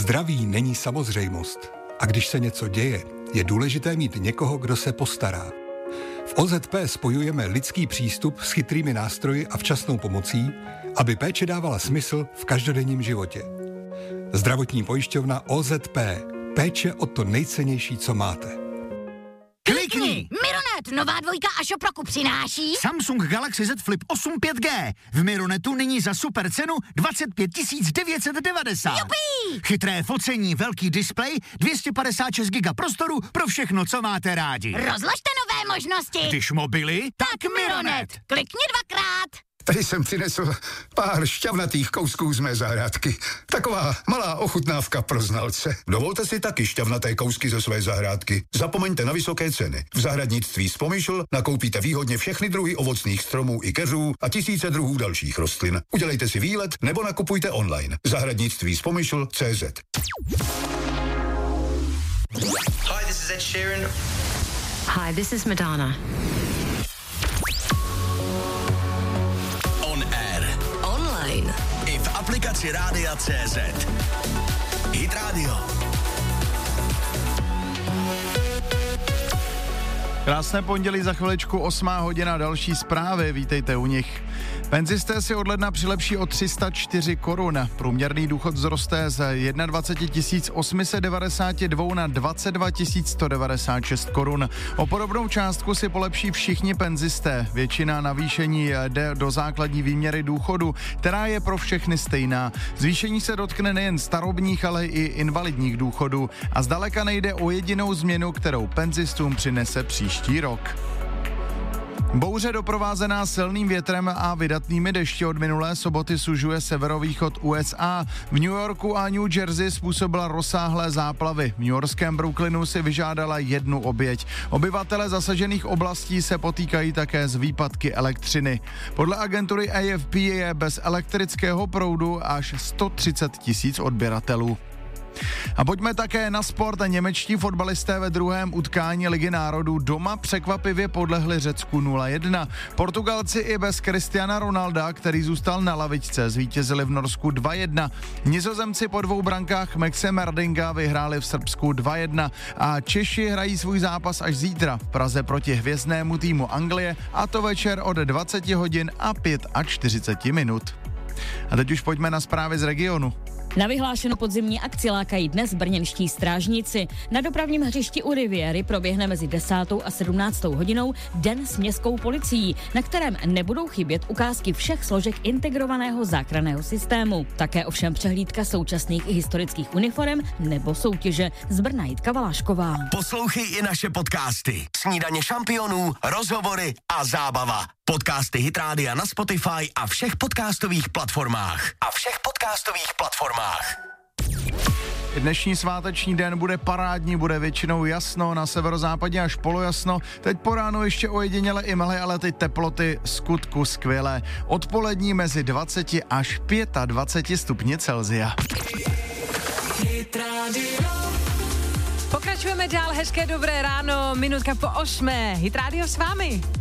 Zdraví není samozřejmost. A když se něco děje, je důležité mít někoho, kdo se postará. V OZP spojujeme lidský přístup s chytrými nástroji a včasnou pomocí, aby péče dávala smysl v každodenním životě. Zdravotní pojišťovna OZP. Péče o to nejcennější, co máte. Klikni! Mironet, nová dvojka a Šoproku přináší Samsung Galaxy Z Flip 8 5G. V Mironetu nyní za super cenu 25 990. Jupí! Chytré focení, velký displej, 256 GB prostoru pro všechno, co máte rádi. Rozložte nové možnosti. Když mobily, tak Mironet. Klikni dvakrát. Tady jsem přinesl pár šťavnatých kousků z mé zahrádky. Taková malá ochutnávka pro znalce. Dovolte si taky šťavnaté kousky ze své zahrádky. Zapomeňte na vysoké ceny. V zahradnictví Spomyšl nakoupíte výhodně všechny druhy ovocných stromů i keřů a tisíce druhů dalších rostlin. Udělejte si výlet nebo nakupujte online. Zahradnictví Spomyšl.cz. Hi, this is Ed Sheeran. Hi, this is Madonna. I v aplikaci Rádia CZ. Hit Radio. Krásné pondělí, za chviličku 8:00, další zprávy, vítejte u nich. Penzisté si od ledna přilepší o 304 korun. Průměrný důchod vzroste z 21 892 na 22 196 korun. O podobnou částku si polepší všichni penzisté. Většina navýšení jde do základní výměry důchodu, která je pro všechny stejná. Zvýšení se dotkne nejen starobních, ale i invalidních důchodů. A zdaleka nejde o jedinou změnu, kterou penzistům přinese příští rok. Bouře doprovázená silným větrem a vydatnými dešti od minulé soboty sužuje severovýchod USA. V New Yorku a New Jersey způsobila rozsáhlé záplavy. V newyorském Brooklynu si vyžádala 1 oběť. Obyvatele zasažených oblastí se potýkají také z výpadky elektřiny. Podle agentury AFP je bez elektrického proudu až 130 000 odběratelů. A pojďme také na sport. Němečtí fotbalisté ve druhém utkání Ligy národů doma překvapivě podlehli Řecku 0-1. Portugalci i bez Cristiana Ronalda, který zůstal na lavičce, zvítězili v Norsku 2-1. Nizozemci po 2 brankách Maxe Merdinga vyhráli v Srbsku 2-1 a Češi hrají svůj zápas až zítra v Praze proti hvězdnému týmu Anglie, a to večer od 20 hodin a 45 minut. A teď už pojďme na zprávy z regionu. Na vyhlášenou podzimní akci lákají dnes brněnští strážníci. Na dopravním hřišti u Riviery proběhne mezi 10. a 17. hodinou Den s městskou policií, na kterém nebudou chybět ukázky všech složek integrovaného záchranného systému. Také ovšem přehlídka současných i historických uniforem nebo soutěže. Z Brna Jitka Valášková. Poslouchej i naše podcasty. Snídaně šampionů, rozhovory a zábava. Podcasty Hit Rádia na Spotify a všech podcastových platformách. Dnešní sváteční den bude parádní, bude většinou jasno, na severozápadě až polojasno. Teď po ránu ještě ojediněle i mlhy, ale ty teploty skutku skvělé. Odpolední mezi 20 až 25 stupni Celsia. Pokračujeme dál, hezké dobré ráno, minutka po 8. Hit Radio s vámi.